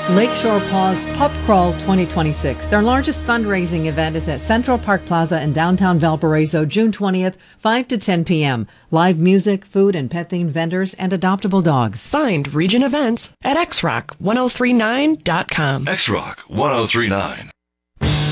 Lakeshore Paws Pup Crawl 2026. Their largest fundraising event is at Central Park Plaza in downtown Valparaiso, June 20th, 5 to 10 p.m. Live music, food, and pet-themed vendors, and adoptable dogs. Find Region Events at xrock1039.com. XRock 1039.